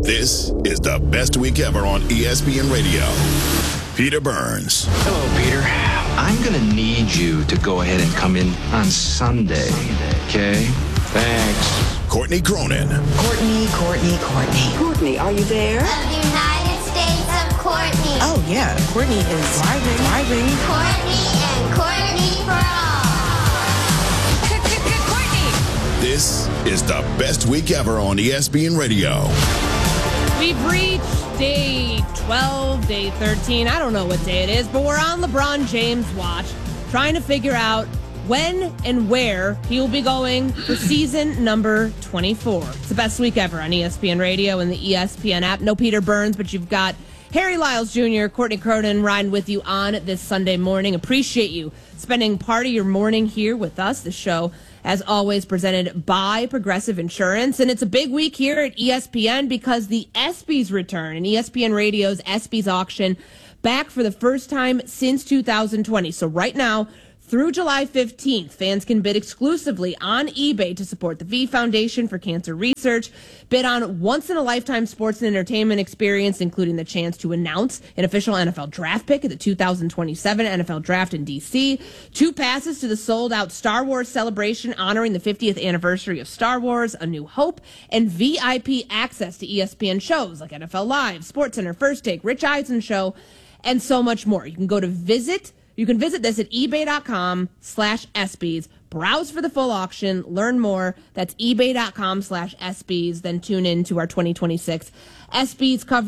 This is the best week ever on ESPN Radio. Peter Burns. Hello, Peter. I'm going to need you to go ahead and come in on Sunday, okay? Thanks. Courtney Cronin. Courtney. Courtney, are you there? Of the United States of Courtney. Oh, yeah. Courtney is driving. Courtney and Courtney for all. Courtney! This is the best week ever on ESPN Radio. We've reached day 12, day 13. I don't know what day it is, but we're on LeBron James' watch, trying to figure out when and where he will be going for season number 24. It's the best week ever on ESPN Radio and the ESPN app. No Peter Burns, but you've got Harry Lyles Jr., Courtney Cronin riding with you on this Sunday morning. Appreciate you spending part of your morning here with us. The show, as always, presented by Progressive Insurance. And it's a big week here at ESPN because the ESPYs return, and ESPN Radio's ESPYs auction back for the first time since 2020. So right now, through July 15th, fans can bid exclusively on eBay to support the V Foundation for Cancer Research, bid on once-in-a-lifetime sports and entertainment experience, including the chance to announce an official NFL draft pick at the 2027 NFL Draft in D.C., 2 passes to the sold-out Star Wars celebration honoring the 50th anniversary of Star Wars, A New Hope, and VIP access to ESPN shows like NFL Live, SportsCenter, First Take, Rich Eisen Show, and so much more. You can visit this at ebay.com/ESPYs. Browse for the full auction. Learn more. That's ebay.com/ESPYs. Then tune in to our 2026 ESPYs coverage.